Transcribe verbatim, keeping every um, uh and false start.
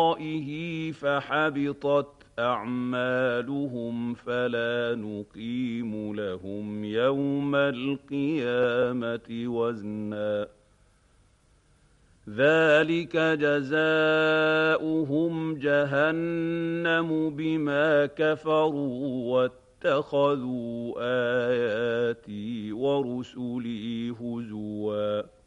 ورائه فحبطت أعمالهم فلا نقيم لهم يوم القيامة وزنا ذلك جزاؤهم جهنم بما كفروا واتخذوا آياتي ورسلي هزوا